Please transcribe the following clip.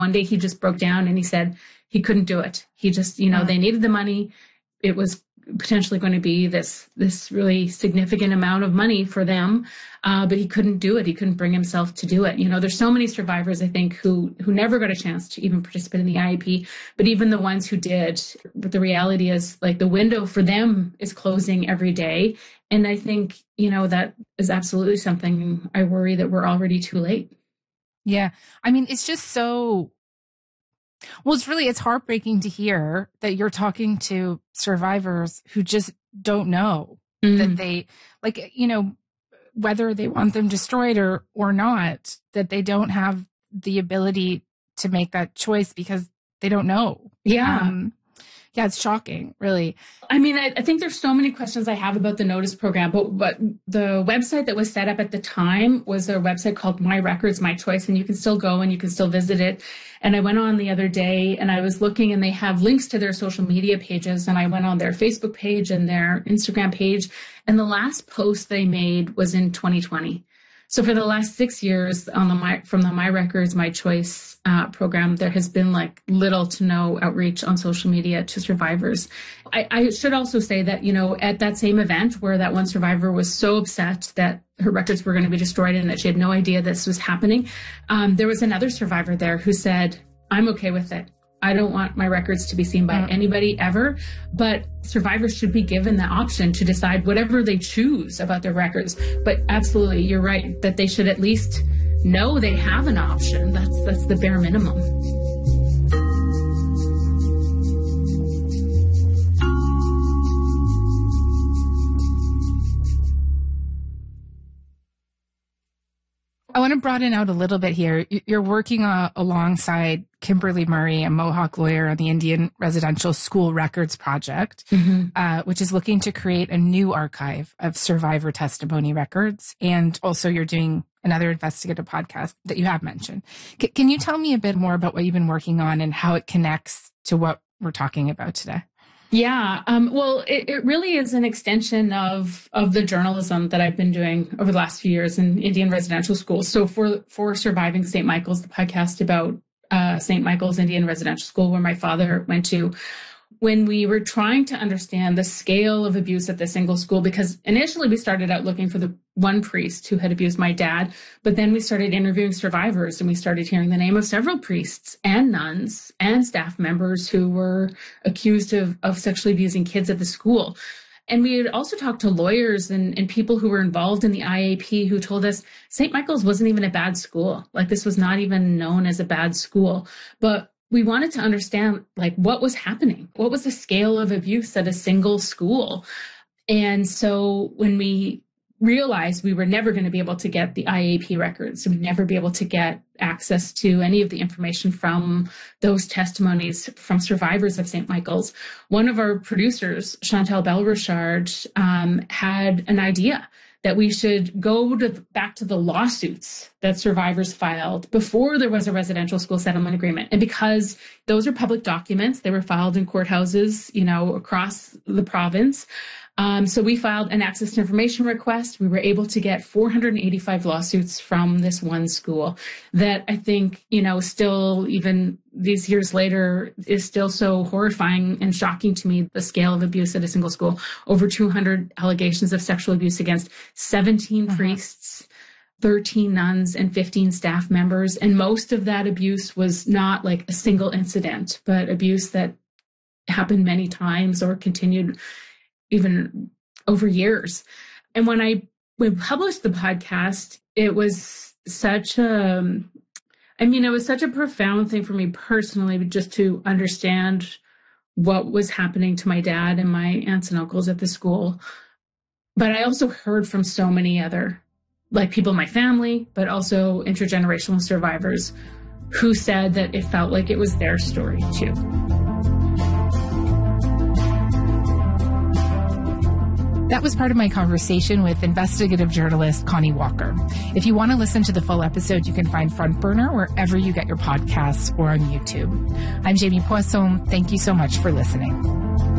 One day he just broke down and he said he couldn't do it. He just, they needed the money. It was potentially going to be this really significant amount of money for them, but he couldn't do it. He couldn't bring himself to do it. There's so many survivors, I think, who never got a chance to even participate in the IEP, but even the ones who did, but the reality is like the window for them is closing every day. And I think, that is absolutely something I worry that we're already too late. Yeah. I mean, it's just so, well, it's heartbreaking to hear that you're talking to survivors who just don't know that they, whether they want them destroyed or not, that they don't have the ability to make that choice because they don't know. Yeah. Yeah, it's shocking, really. I mean, I think there's so many questions I have about the Notice program, but the website that was set up at the time was a website called My Records, My Choice, and you can still go and you can still visit it. And I went on the other day and I was looking and they have links to their social media pages, and I went on their Facebook page and their Instagram page, and the last post they made was in 2020. So for the last 6 years from the My Records, My Choice program, there has been like little to no outreach on social media to survivors. I should also say that, at that same event where that one survivor was so upset that her records were going to be destroyed and that she had no idea this was happening, there was another survivor there who said, I'm okay with it. I don't want my records to be seen by anybody ever, but survivors should be given the option to decide whatever they choose about their records. But absolutely, you're right, that they should at least know they have an option. That's the bare minimum. I want to broaden out a little bit here. You're working alongside Kimberly Murray, a Mohawk lawyer, on the Indian Residential School Records Project, which is looking to create a new archive of survivor testimony records. And also you're doing another investigative podcast that you have mentioned. Can you tell me a bit more about what you've been working on and how it connects to what we're talking about today? Yeah. Well, it really is an extension of the journalism that I've been doing over the last few years in Indian residential schools. So for Surviving St. Michael's, the podcast about St. Michael's Indian Residential School, where my father went to, when we were trying to understand the scale of abuse at the single school, because initially we started out looking for the one priest who had abused my dad, but then we started interviewing survivors and we started hearing the name of several priests and nuns and staff members who were accused of sexually abusing kids at the school. And we had also talked to lawyers and people who were involved in the IAP who told us St. Michael's wasn't even a bad school. Like, this was not even known as a bad school. But we wanted to understand, like, what was happening? What was the scale of abuse at a single school? And so when we realized we were never going to be able to get the IAP records, we'd never be able to get access to any of the information from those testimonies from survivors of St. Michael's, one of our producers, Chantal Belrichard, had an idea that we should go back to the lawsuits that survivors filed before there was a residential school settlement agreement. And because those are public documents, they were filed in courthouses, across the province. So we filed an access to information request. We were able to get 485 lawsuits from this one school that I think, still even these years later is still so horrifying and shocking to me, the scale of abuse at a single school. Over 200 allegations of sexual abuse against 17 priests, 13 nuns, and 15 staff members. And most of that abuse was not like a single incident, but abuse that happened many times or continued even over years. And when we published the podcast, it was such a profound thing for me personally, just to understand what was happening to my dad and my aunts and uncles at the school. But I also heard from so many other, people in my family, but also intergenerational survivors who said that it felt like it was their story too. That was part of my conversation with investigative journalist Connie Walker. If you want to listen to the full episode, you can find Front Burner wherever you get your podcasts or on YouTube. I'm Jamie Poisson. Thank you so much for listening.